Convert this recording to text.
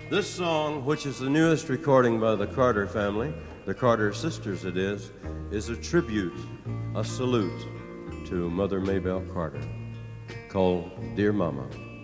This song, which is the newest recording by the Carter family, the Carter sisters it is a tribute, a salute to Mother Maybelle Carter, called Dear Mama.